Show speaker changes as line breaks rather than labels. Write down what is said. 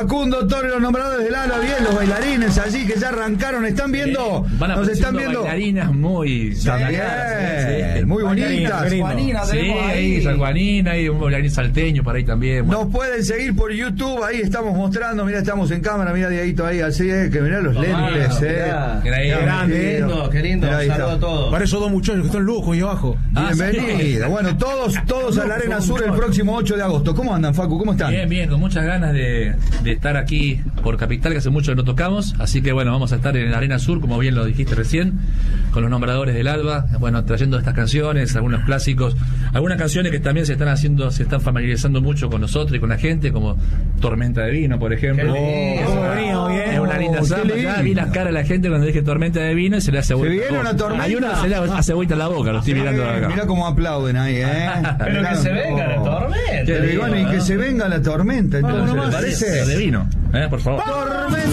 Facundo Torres, los nombradores del ALBA, bien, los bailarines allí que ya arrancaron, ¿están viendo?
Nos están viendo
bailarinas muy
también,
muy bonitas.
Juanina, sí, ahí San Juanina, y un bailarín salteño por ahí también.
Nos pueden seguir por YouTube, ahí estamos mostrando, mira, estamos en cámara, mira Dieguito ahí, así que mirá los lentes,
Qué lindo, saludo a todos.
Para esos dos muchachos que están locos ahí abajo.
Bienvenido. Bueno, todos a la Arena Sur el próximo 8 de agosto. ¿Cómo andan, Facu? ¿Cómo están?
Bien, con muchas ganas de estar aquí por Capital, que hace mucho que no tocamos, así que bueno, vamos a estar en la Arena Sur, como bien lo dijiste recién, con los nombradores del ALBA, bueno, trayendo estas canciones, algunos clásicos, algunas canciones que también se están familiarizando mucho con nosotros y con la gente, como Tormenta de Vino, por ejemplo. Es una linda samba. Ya vi las caras de la gente cuando dije Tormenta de Vino y se le hace agüita.
Se viene una tormenta.
Hay una que se le hace agüita en la boca, lo estoy mirando acá.
Mirá cómo aplauden ahí,
Pero que se venga la tormenta.
Y que se venga la tormenta, entonces, ¿les parece?
De vino, por favor.
Tormenta.